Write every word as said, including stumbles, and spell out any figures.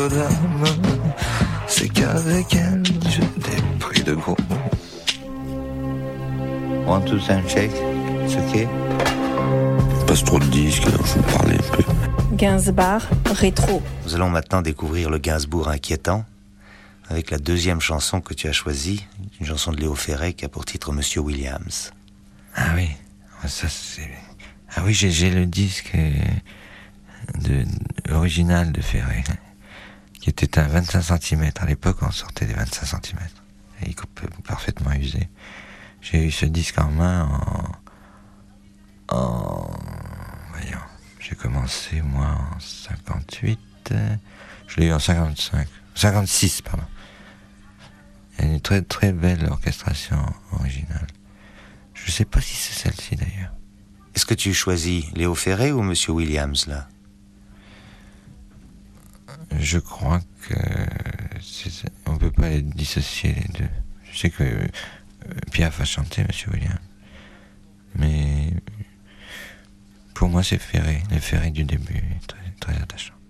C'est qu'avec elle, je t'ai pris de gros. One, two, time, shake. C'est ok. Il passe trop de disques, alors je vous parlais un peu. Gainsbourg, rétro. Nous allons maintenant découvrir le Gainsbourg inquiétant avec la deuxième chanson que tu as choisie, une chanson de Léo Ferré qui a pour titre Monsieur Williams. Ah oui, ça c'est... Ah oui, j'ai, j'ai le disque de, de, original de Ferré, qui était à vingt-cinq centimètres. À l'époque, on sortait des vingt-cinq centimètres. Et il coupe parfaitement usé. J'ai eu ce disque en main en... en... Voyons, j'ai commencé, moi, en cinquante-huit. Je l'ai eu en cinquante-cinq. cinquante-six, pardon. Il y a une très très belle orchestration originale. Je ne sais pas si c'est celle-ci, d'ailleurs. Est-ce que tu choisis Léo Ferré ou Monsieur Williams, là? Je crois que c'est, on ne peut pas les dissocier les deux. Je sais que euh, Piaf a chanté Monsieur Williams, mais pour moi c'est Ferré, le Ferré du début, très, très attachant.